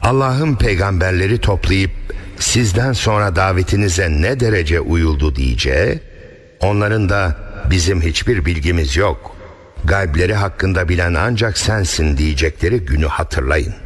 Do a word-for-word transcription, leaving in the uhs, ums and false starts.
Allah'ın peygamberleri toplayıp sizden sonra davetinize ne derece uyuldu diyeceği, onların da bizim hiçbir bilgimiz yok, gaybleri hakkında bilen ancak sensin diyecekleri günü hatırlayın.